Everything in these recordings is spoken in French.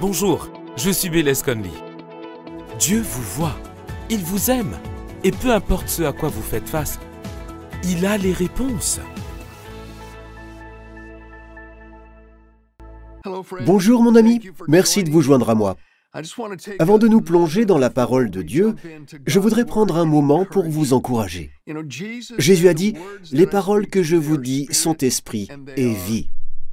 Bonjour, je suis Bélez Conley. Dieu vous voit, il vous aime, et peu importe ce à quoi vous faites face, il a les réponses. Bonjour mon ami, merci de vous joindre à moi. Avant de nous plonger dans la parole de Dieu, je voudrais prendre un moment pour vous encourager. Jésus a dit, « Les paroles que je vous dis sont esprit et vie ».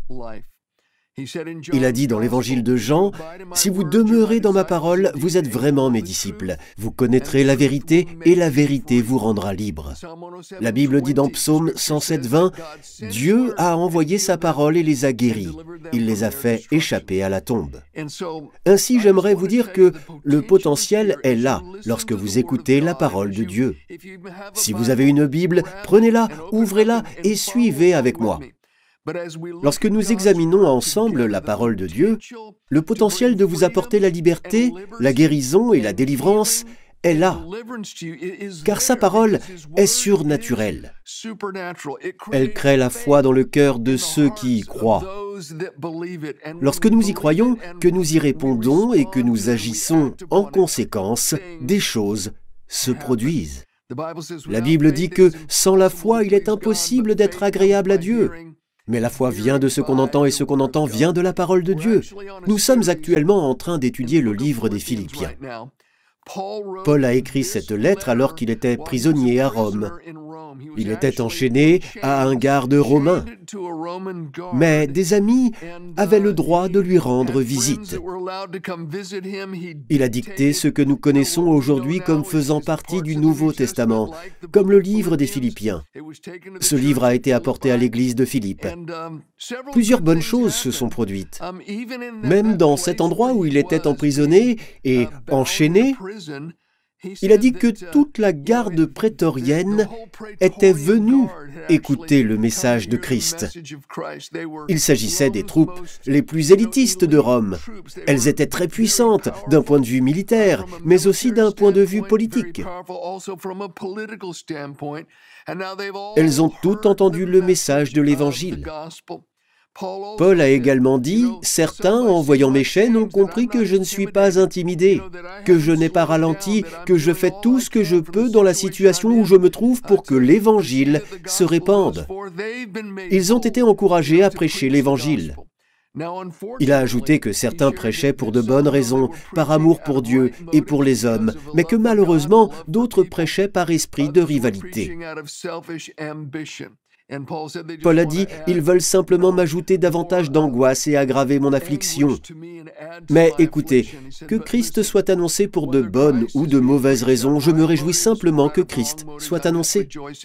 Il a dit dans l'évangile de Jean, « Si vous demeurez dans ma parole, vous êtes vraiment mes disciples. Vous connaîtrez la vérité et la vérité vous rendra libre. » La Bible dit dans Psaume 107:20, « Dieu a envoyé sa parole et les a guéris. Il les a fait échapper à la tombe. » Ainsi, j'aimerais vous dire que le potentiel est là lorsque vous écoutez la parole de Dieu. Si vous avez une Bible, prenez-la, ouvrez-la et suivez avec moi. Lorsque nous examinons ensemble la parole de Dieu, le potentiel de vous apporter la liberté, la guérison et la délivrance est là, car sa parole est surnaturelle. Elle crée la foi dans le cœur de ceux qui y croient. Lorsque nous y croyons, que nous y répondons et que nous agissons en conséquence, des choses se produisent. La Bible dit que sans la foi, il est impossible d'être agréable à Dieu. Mais la foi vient de ce qu'on entend et ce qu'on entend vient de la parole de Dieu. Nous sommes actuellement en train d'étudier le livre des Philippiens. Paul a écrit cette lettre alors qu'il était prisonnier à Rome. Il était enchaîné à un garde romain. Mais des amis avaient le droit de lui rendre visite. Il a dicté ce que nous connaissons aujourd'hui comme faisant partie du Nouveau Testament, comme le livre des Philippiens. Ce livre a été apporté à l'église de Philippe. Plusieurs bonnes choses se sont produites. Même dans cet endroit où il était emprisonné et enchaîné, il a dit que toute la garde prétorienne était venue écouter le message de Christ. Il s'agissait des troupes les plus élitistes de Rome. Elles étaient très puissantes d'un point de vue militaire, mais aussi d'un point de vue politique. Elles ont toutes entendu le message de l'Évangile. Paul a également dit, « Certains, en voyant mes chaînes, ont compris que je ne suis pas intimidé, que je n'ai pas ralenti, que je fais tout ce que je peux dans la situation où je me trouve pour que l'Évangile se répande. » Ils ont été encouragés à prêcher l'Évangile. Il a ajouté que certains prêchaient pour de bonnes raisons, par amour pour Dieu et pour les hommes, mais que malheureusement, d'autres prêchaient par esprit de rivalité. Paul a dit, « Ils veulent simplement m'ajouter davantage d'angoisse et aggraver mon affliction. » Mais écoutez, que Christ soit annoncé pour de bonnes ou de mauvaises raisons, je me réjouis simplement que Christ soit annoncé.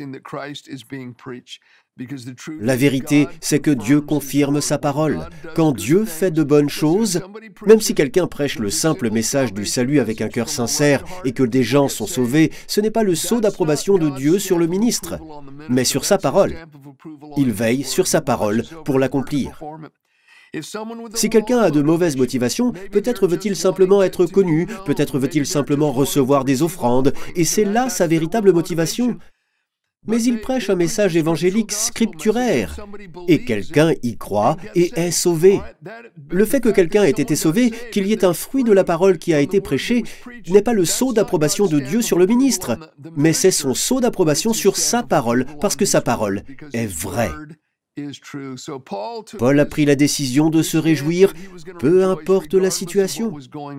La vérité, c'est que Dieu confirme sa parole. Quand Dieu fait de bonnes choses, même si quelqu'un prêche le simple message du salut avec un cœur sincère et que des gens sont sauvés, ce n'est pas le sceau d'approbation de Dieu sur le ministre, mais sur sa parole. Il veille sur sa parole pour l'accomplir. Si quelqu'un a de mauvaises motivations, peut-être veut-il simplement être connu, peut-être veut-il simplement recevoir des offrandes, et c'est là sa véritable motivation. Mais il prêche un message évangélique scripturaire, et quelqu'un y croit et est sauvé. Le fait que quelqu'un ait été sauvé, qu'il y ait un fruit de la parole qui a été prêché, n'est pas le sceau d'approbation de Dieu sur le ministre, mais c'est son sceau d'approbation sur sa parole, parce que sa parole est vraie. Paul a pris la décision de se réjouir, peu importe la situation.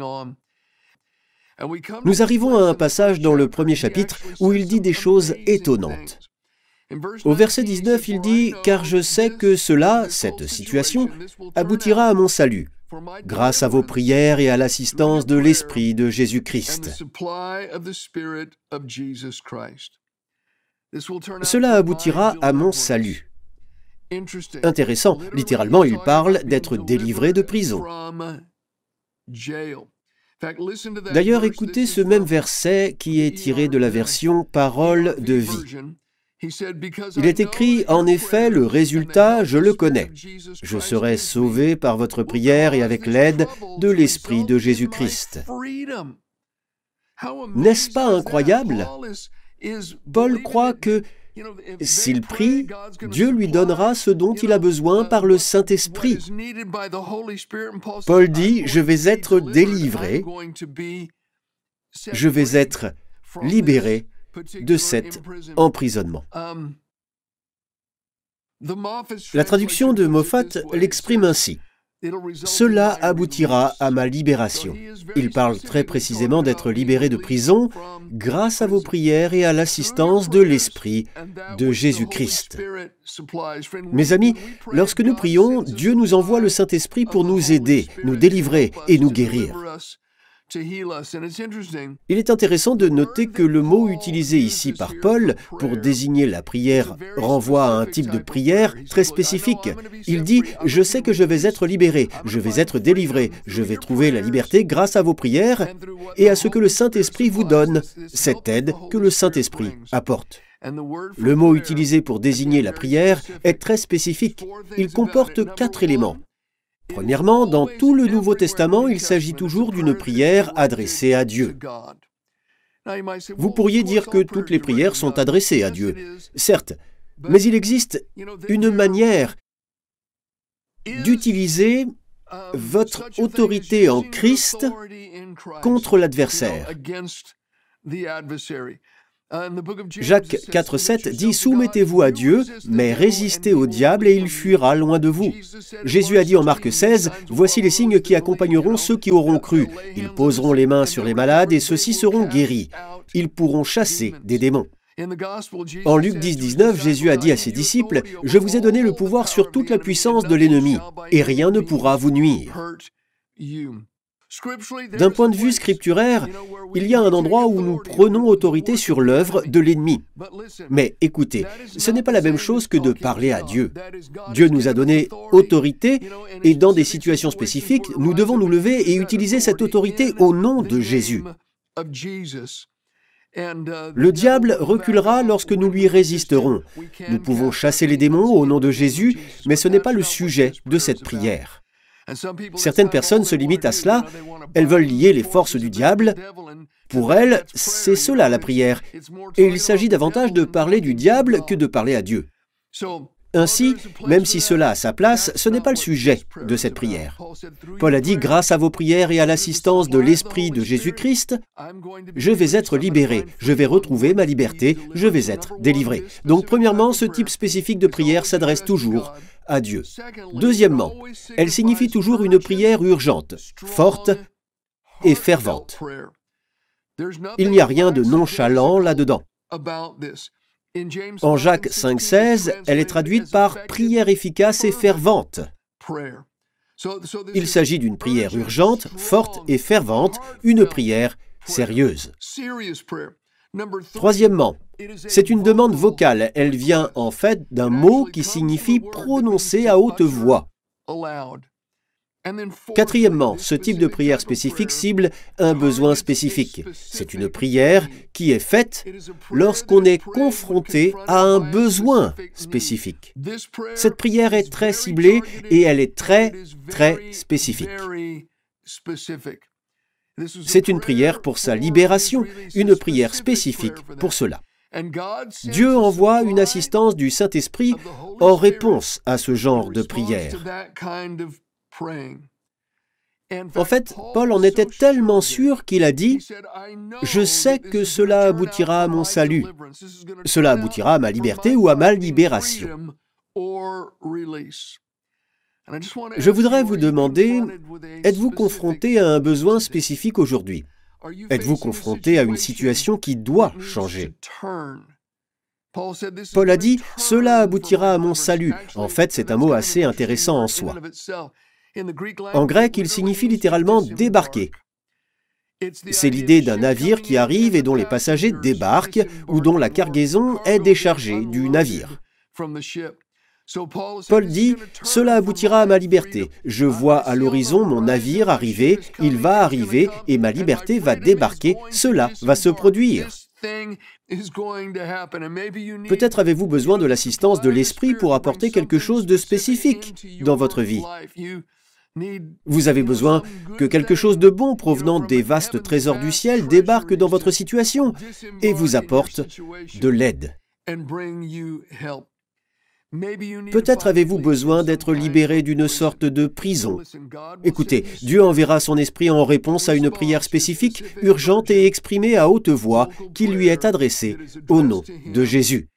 Nous arrivons à un passage dans le premier chapitre où il dit des choses étonnantes. Au verset 19, il dit « Car je sais que cela, cette situation, aboutira à mon salut, grâce à vos prières et à l'assistance de l'Esprit de Jésus-Christ. » Cela aboutira à mon salut. Intéressant, littéralement, il parle d'être délivré de prison. D'ailleurs, écoutez ce même verset qui est tiré de la version « Parole de vie ». Il est écrit, « En effet, le résultat, je le connais. Je serai sauvé par votre prière et avec l'aide de l'Esprit de Jésus-Christ. » N'est-ce pas incroyable? Paul croit que S'il prie, Dieu lui donnera ce dont il a besoin par le Saint-Esprit. Paul dit, je vais être délivré, je vais être libéré de cet emprisonnement. La traduction de Moffat l'exprime ainsi. Cela aboutira à ma libération. Il parle très précisément d'être libéré de prison grâce à vos prières et à l'assistance de l'Esprit de Jésus-Christ. Mes amis, lorsque nous prions, Dieu nous envoie le Saint-Esprit pour nous aider, nous délivrer et nous guérir. Il est intéressant de noter que le mot utilisé ici par Paul pour désigner la prière renvoie à un type de prière très spécifique. Il dit « Je sais que je vais être libéré, je vais être délivré, je vais trouver la liberté grâce à vos prières et à ce que le Saint-Esprit vous donne, cette aide que le Saint-Esprit apporte. » Le mot utilisé pour désigner la prière est très spécifique. Il comporte 4 éléments. Premièrement, dans tout le Nouveau Testament, il s'agit toujours d'une prière adressée à Dieu. Vous pourriez dire que toutes les prières sont adressées à Dieu, certes, mais il existe une manière d'utiliser votre autorité en Christ contre l'adversaire. Jacques 4,7 dit « Soumettez-vous à Dieu, mais résistez au diable et il fuira loin de vous. » Jésus a dit en Marc 16 « Voici les signes qui accompagneront ceux qui auront cru. Ils poseront les mains sur les malades et ceux-ci seront guéris. Ils pourront chasser des démons. » En Luc 10,19, Jésus a dit à ses disciples « Je vous ai donné le pouvoir sur toute la puissance de l'ennemi, et rien ne pourra vous nuire. » D'un point de vue scripturaire, il y a un endroit où nous prenons autorité sur l'œuvre de l'ennemi. Mais écoutez, ce n'est pas la même chose que de parler à Dieu. Dieu nous a donné autorité et dans des situations spécifiques, nous devons nous lever et utiliser cette autorité au nom de Jésus. Le diable reculera lorsque nous lui résisterons. Nous pouvons chasser les démons au nom de Jésus, mais ce n'est pas le sujet de cette prière. Certaines personnes se limitent à cela, elles veulent lier les forces du diable. Pour elles, c'est cela la prière, et il s'agit davantage de parler du diable que de parler à Dieu. Ainsi, même si cela a sa place, ce n'est pas le sujet de cette prière. Paul a dit « Grâce à vos prières et à l'assistance de l'Esprit de Jésus-Christ, je vais être libéré, je vais retrouver ma liberté, je vais être délivré. » Donc, premièrement, ce type spécifique de prière s'adresse toujours à Dieu. Deuxièmement, elle signifie toujours une prière urgente, forte et fervente. Il n'y a rien de nonchalant là-dedans. En Jacques 5,16, elle est traduite par « prière efficace et fervente ». Il s'agit d'une prière urgente, forte et fervente, une prière sérieuse. Troisièmement, c'est une demande vocale. Elle vient en fait d'un mot qui signifie « prononcer à haute voix ». Quatrièmement, ce type de prière spécifique cible un besoin spécifique. C'est une prière qui est faite lorsqu'on est confronté à un besoin spécifique. Cette prière est très ciblée et elle est très spécifique. C'est une prière pour sa libération, une prière spécifique pour cela. Dieu envoie une assistance du Saint-Esprit en réponse à ce genre de prière. En fait, Paul en était tellement sûr qu'il a dit « Je sais que cela aboutira à mon salut. Cela aboutira à ma liberté ou à ma libération. » Je voudrais vous demander, êtes-vous confronté à un besoin spécifique aujourd'hui? Êtes-vous confronté à une situation qui doit changer? Paul a dit « Cela aboutira à mon salut ». En fait, c'est un mot assez intéressant en soi. En grec, il signifie littéralement « débarquer ». C'est l'idée d'un navire qui arrive et dont les passagers débarquent ou dont la cargaison est déchargée du navire. Paul dit « Cela aboutira à ma liberté. Je vois à l'horizon mon navire arriver, il va arriver et ma liberté va débarquer. Cela va se produire. » Peut-être avez-vous besoin de l'assistance de l'Esprit pour apporter quelque chose de spécifique dans votre vie. Vous avez besoin que quelque chose de bon provenant des vastes trésors du ciel débarque dans votre situation et vous apporte de l'aide. Peut-être avez-vous besoin d'être libéré d'une sorte de prison. Écoutez, Dieu enverra son esprit en réponse à une prière spécifique, urgente et exprimée à haute voix qui lui est adressée au nom de Jésus.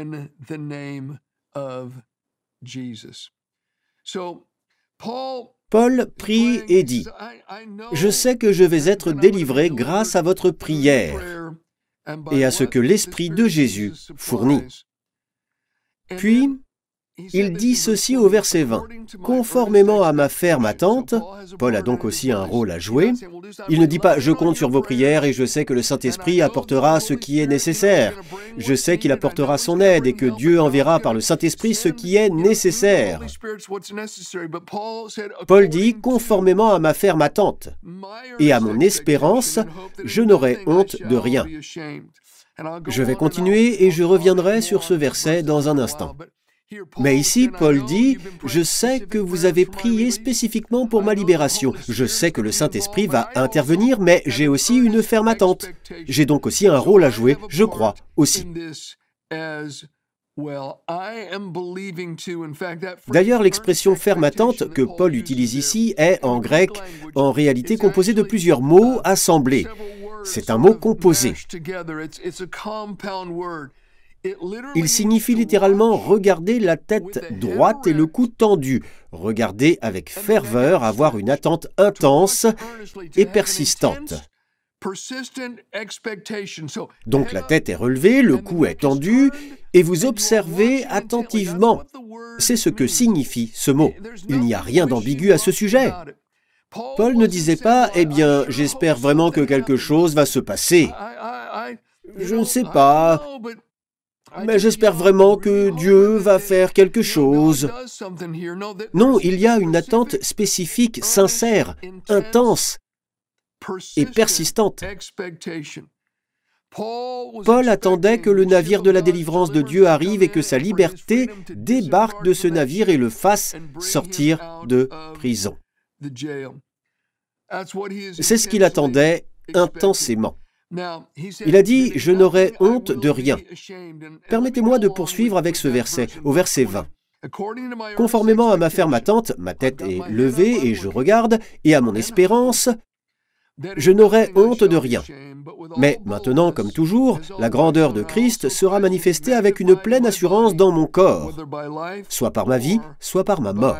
Paul prie et dit, « Je sais que je vais être délivré grâce à votre prière et à ce que l'Esprit de Jésus fournit. » Puis, il dit ceci au verset 20. « Conformément à ma ferme attente », Paul a donc aussi un rôle à jouer, il ne dit pas « Je compte sur vos prières et je sais que le Saint-Esprit apportera ce qui est nécessaire. Je sais qu'il apportera son aide et que Dieu enverra par le Saint-Esprit ce qui est nécessaire. » Paul dit « Conformément à ma ferme attente et à mon espérance, je n'aurai honte de rien. » Je vais continuer et je reviendrai sur ce verset dans un instant. Mais ici, Paul dit, « Je sais que vous avez prié spécifiquement pour ma libération. Je sais que le Saint-Esprit va intervenir, mais j'ai aussi une ferme attente. J'ai donc aussi un rôle à jouer, je crois, aussi. » D'ailleurs, l'expression « ferme attente » que Paul utilise ici est, en grec, en réalité composée de plusieurs mots assemblés. C'est un mot composé. Il signifie littéralement « regarder la tête droite et le cou tendu », regarder avec ferveur, avoir une attente intense et persistante. Donc la tête est relevée, le cou est tendu, et vous observez attentivement. C'est ce que signifie ce mot. Il n'y a rien d'ambigu à ce sujet. Paul ne disait pas « Eh bien, j'espère vraiment que quelque chose va se passer. Je ne sais pas, mais j'espère vraiment que Dieu va faire quelque chose. » Non, il y a une attente spécifique, sincère, intense et persistante. Paul attendait que le navire de la délivrance de Dieu arrive et que sa liberté débarque de ce navire et le fasse sortir de prison. C'est ce qu'il attendait intensément. Il a dit « Je n'aurai honte de rien ». Permettez-moi de poursuivre avec ce verset, au verset 20. « Conformément à ma ferme attente, ma tête est levée et je regarde, et à mon espérance, je n'aurai honte de rien. Mais maintenant, comme toujours, la grandeur de Christ sera manifestée avec une pleine assurance dans mon corps, soit par ma vie, soit par ma mort. »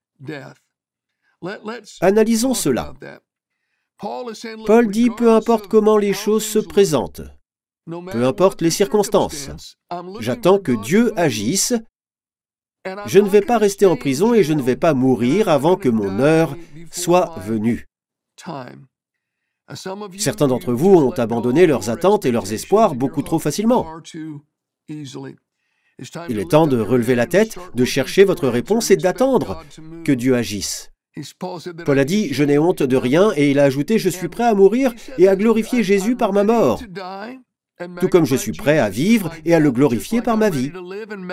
Analysons cela. Paul dit « Peu importe comment les choses se présentent, peu importe les circonstances, j'attends que Dieu agisse. Je ne vais pas rester en prison et je ne vais pas mourir avant que mon heure soit venue. » Certains d'entre vous ont abandonné leurs attentes et leurs espoirs beaucoup trop facilement. Il est temps de relever la tête, de chercher votre réponse et d'attendre que Dieu agisse. Paul a dit « Je n'ai honte de rien » et il a ajouté « Je suis prêt à mourir et à glorifier Jésus par ma mort, tout comme je suis prêt à vivre et à le glorifier par ma vie. »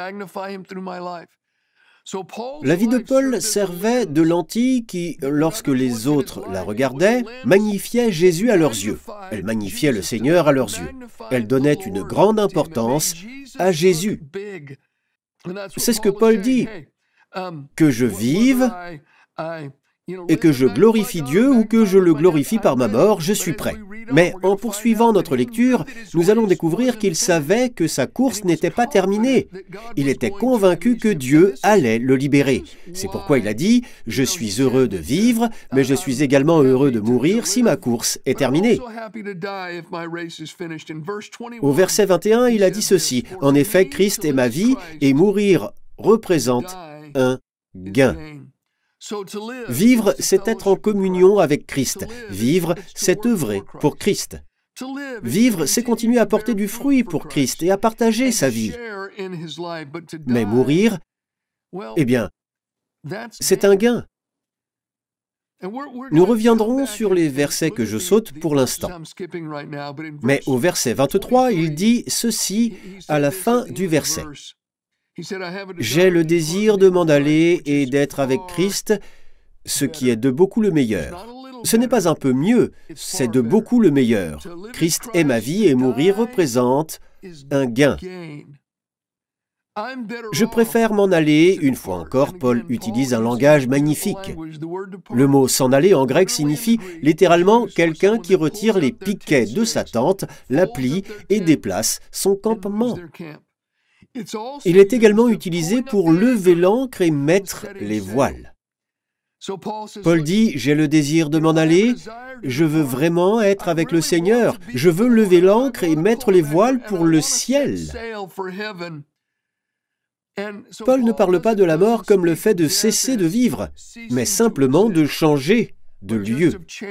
La vie de Paul servait de lentille qui, lorsque les autres la regardaient, magnifiait Jésus à leurs yeux. Elle magnifiait le Seigneur à leurs yeux. Elle donnait une grande importance à Jésus. C'est ce que Paul dit. Que je vive et que je glorifie Dieu ou que je le glorifie par ma mort, je suis prêt. Mais en poursuivant notre lecture, nous allons découvrir qu'il savait que sa course n'était pas terminée. Il était convaincu que Dieu allait le libérer. C'est pourquoi il a dit « Je suis heureux de vivre, mais je suis également heureux de mourir si ma course est terminée. » Au verset 21, il a dit ceci « En effet, Christ est ma vie et mourir représente un gain. » Vivre, c'est être en communion avec Christ. Vivre, c'est œuvrer pour Christ. Vivre, c'est continuer à porter du fruit pour Christ et à partager sa vie. Mais mourir, eh bien, c'est un gain. Nous reviendrons sur les versets que je saute pour l'instant. Mais au verset 23, il dit ceci à la fin du verset. J'ai le désir de m'en aller et d'être avec Christ, ce qui est de beaucoup le meilleur. Ce n'est pas un peu mieux, c'est de beaucoup le meilleur. Christ est ma vie et mourir représente un gain. Je préfère m'en aller. Une fois encore, Paul utilise un langage magnifique. Le mot s'en aller en grec signifie littéralement quelqu'un qui retire les piquets de sa tente, la plie et déplace son campement. Il est également utilisé pour lever l'ancre et mettre les voiles. Paul dit « J'ai le désir de m'en aller, je veux vraiment être avec le Seigneur, je veux lever l'ancre et mettre les voiles pour le ciel. » Paul ne parle pas de la mort comme le fait de cesser de vivre, mais simplement de changer de lieu.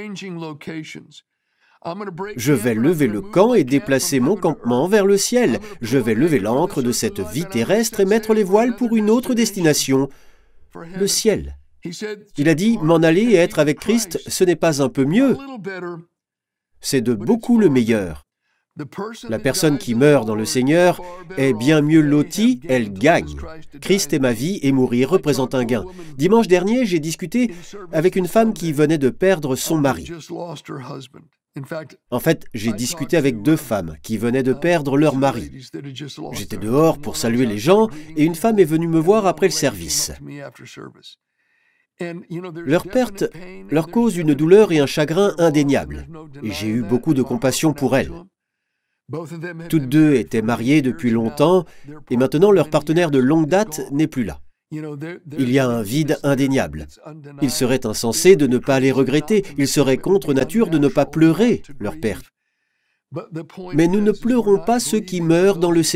Je vais lever le camp et déplacer mon campement vers le ciel. Je vais lever l'ancre de cette vie terrestre et mettre les voiles pour une autre destination, le ciel. Il a dit, m'en aller et être avec Christ, ce n'est pas un peu mieux, c'est de beaucoup le meilleur. La personne qui meurt dans le Seigneur est bien mieux lotie, elle gagne. Christ est ma vie et mourir représente un gain. Dimanche dernier, j'ai discuté avec une femme qui venait de perdre son mari. En fait, j'ai discuté avec 2 femmes qui venaient de perdre leur mari. J'étais dehors pour saluer les gens et une femme est venue me voir après le service. Leur perte leur cause une douleur et un chagrin indéniables, et j'ai eu beaucoup de compassion pour elles. Toutes 2 étaient mariées depuis longtemps, et maintenant leur partenaire de longue date n'est plus là. Il y a un vide indéniable. Il serait insensé de ne pas les regretter, il serait contre nature de ne pas pleurer leur perte. Mais nous ne pleurons pas ceux qui meurent dans le Seigneur.